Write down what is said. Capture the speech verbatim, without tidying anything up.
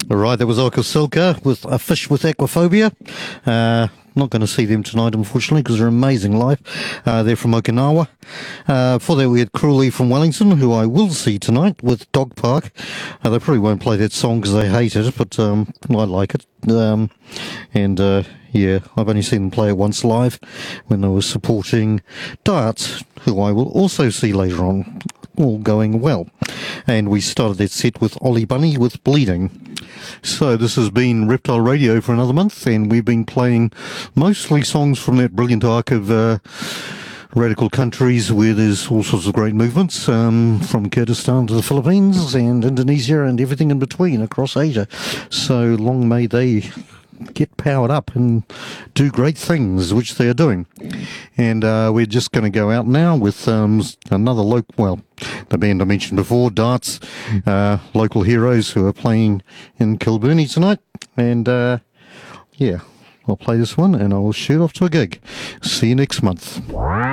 All right, that was Orca Silka with A Fish with Aquaphobia. Uh, not going to see them tonight, unfortunately, because they're amazing live. Uh, they're from Okinawa. Uh, before that, we had Cruelly from Wellington, who I will see tonight with Dog Park. Uh, they probably won't play that song because they hate it, but um, I like it. Um, and uh, yeah, I've only seen them play it once live when they were supporting Darts, who I will also see later on. All going well. And we started that set with Ollie Bunny with Bleeding. So this has been Reptile Radio for another month, and we've been playing mostly songs from that brilliant arc of uh, radical countries where there's all sorts of great movements, um, from Kyrgyzstan to the Philippines and Indonesia and everything in between across Asia. So long may they get powered up and do great things, which they are doing. And uh, we're just going to go out now with um, another local, well, the band I mentioned before, Darts, uh, local heroes who are playing in Kilburnie tonight. And uh, yeah, I'll play this one and I'll shoot off to a gig. See you next month.